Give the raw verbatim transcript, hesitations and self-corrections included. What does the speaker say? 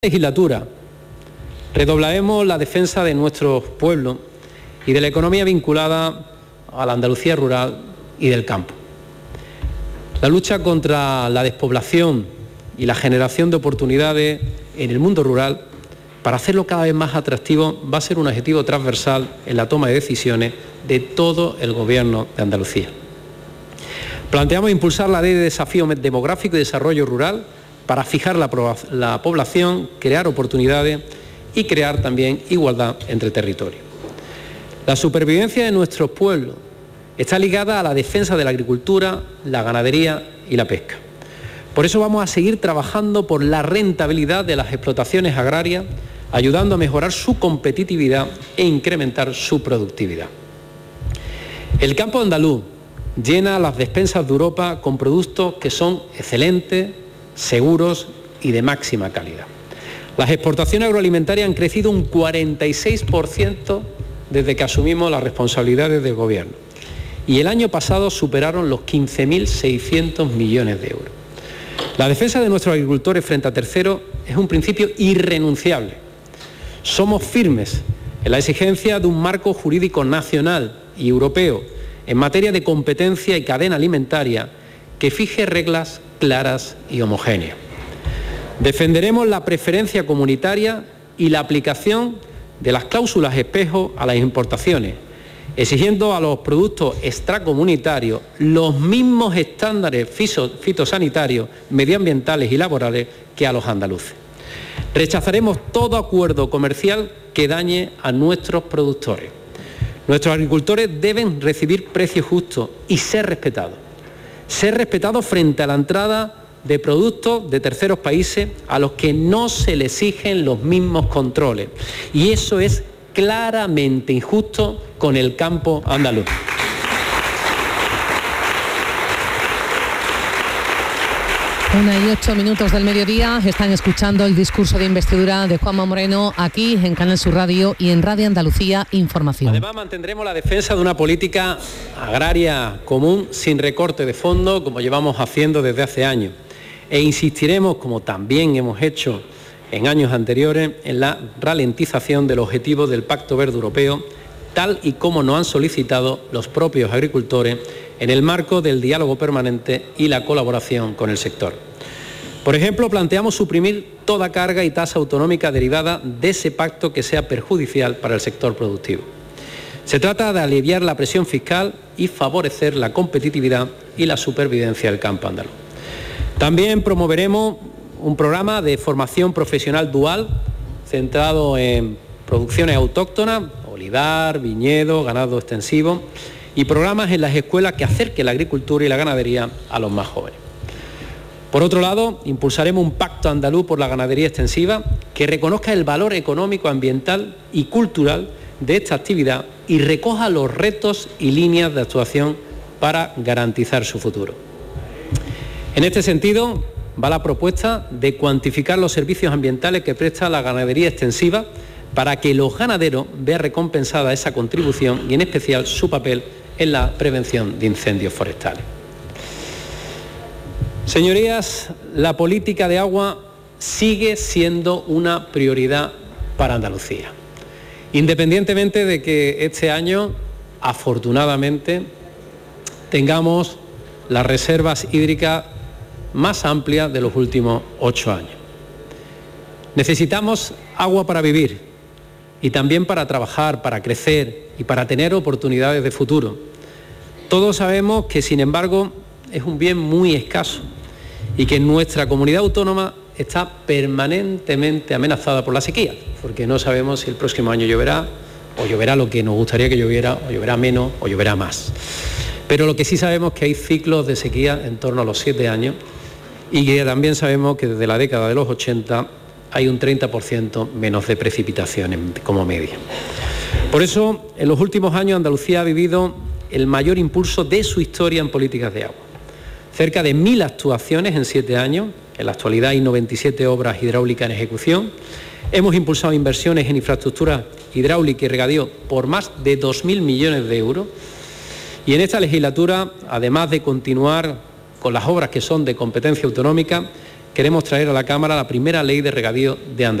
Legislatura redoblaremos la defensa de nuestros pueblos y de la economía vinculada a la Andalucía rural y del campo. La lucha contra la despoblación y la generación de oportunidades en el mundo rural, para hacerlo cada vez más atractivo, va a ser un objetivo transversal en la toma de decisiones de todo el Gobierno de Andalucía. Planteamos impulsar la Ley de Desafío Demográfico y Desarrollo Rural para fijar la, la población, crear oportunidades y crear también igualdad entre territorios. La supervivencia de nuestros pueblos está ligada a la defensa de la agricultura, la ganadería y la pesca. Por eso vamos a seguir trabajando por la rentabilidad de las explotaciones agrarias, ayudando a mejorar su competitividad e incrementar su productividad. El campo andaluz llena las despensas de Europa con productos que son excelentes, seguros y de máxima calidad. Las exportaciones agroalimentarias han crecido un cuarenta y seis por ciento desde que asumimos las responsabilidades del Gobierno y el año pasado superaron los quince mil seiscientos millones de euros. La defensa de nuestros agricultores frente a terceros es un principio irrenunciable. Somos firmes en la exigencia de un marco jurídico nacional y europeo en materia de competencia y cadena alimentaria que fije reglas claras y homogéneas. Defenderemos la preferencia comunitaria y la aplicación de las cláusulas espejo a las importaciones, exigiendo a los productos extracomunitarios los mismos estándares fitosanitarios, medioambientales y laborales que a los andaluces. Rechazaremos todo acuerdo comercial que dañe a nuestros productores. Nuestros agricultores deben recibir precios justos y ser respetados. Ser respetados frente a la entrada de productos de terceros países a los que no se les exigen los mismos controles. Y eso es claramente injusto con el campo andaluz. Una y ocho minutos del mediodía, están escuchando el discurso de investidura de Juanma Moreno aquí en Canal Sur Radio y en Radio Andalucía Información. Además mantendremos la defensa de una política agraria común sin recorte de fondo como llevamos haciendo desde hace años e insistiremos, como también hemos hecho en años anteriores, en la ralentización del objetivo del Pacto Verde Europeo, tal y como nos han solicitado los propios agricultores en el marco del diálogo permanente y la colaboración con el sector. Por ejemplo, planteamos suprimir toda carga y tasa autonómica derivada de ese pacto que sea perjudicial para el sector productivo. Se trata de aliviar la presión fiscal y favorecer la competitividad y la supervivencia del campo andaluz. También promoveremos un programa de formación profesional dual centrado en producciones autóctonas, olivar, viñedo, ganado extensivo y programas en las escuelas que acerquen la agricultura y la ganadería a los más jóvenes. Por otro lado, impulsaremos un pacto andaluz por la ganadería extensiva que reconozca el valor económico, ambiental y cultural de esta actividad y recoja los retos y líneas de actuación para garantizar su futuro. En este sentido, va la propuesta de cuantificar los servicios ambientales que presta la ganadería extensiva para que los ganaderos vean recompensada esa contribución y en especial su papel en la prevención de incendios forestales. Señorías, la política de agua sigue siendo una prioridad para Andalucía, independientemente de que este año, afortunadamente, tengamos las reservas hídricas más amplias de los últimos ocho años. Necesitamos agua para vivir y también para trabajar, para crecer y para tener oportunidades de futuro. Todos sabemos que, sin embargo, es un bien muy escaso y que nuestra comunidad autónoma está permanentemente amenazada por la sequía, porque no sabemos si el próximo año lloverá o lloverá lo que nos gustaría que lloviera, o lloverá menos o lloverá más. Pero lo que sí sabemos es que hay ciclos de sequía en torno a los siete años y que también sabemos que desde la década de los ochenta hay un treinta por ciento menos de precipitaciones como media. Por eso, en los últimos años Andalucía ha vivido el mayor impulso de su historia en políticas de agua. Cerca de mil actuaciones en siete años, en la actualidad hay noventa y siete obras hidráulicas en ejecución. Hemos impulsado inversiones en infraestructuras hidráulica y regadío por más de dos mil millones de euros. Y en esta legislatura, además de continuar con las obras que son de competencia autonómica, queremos traer a la Cámara la primera ley de regadío de Andalucía.